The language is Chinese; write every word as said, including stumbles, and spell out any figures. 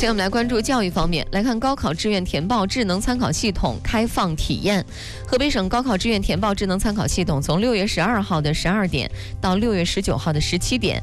先我们来关注教育方面，来看高考志愿填报智能参考系统开放体验。河北省高考志愿填报智能参考系统从六月十二号的十二点到六月十九号的十七点，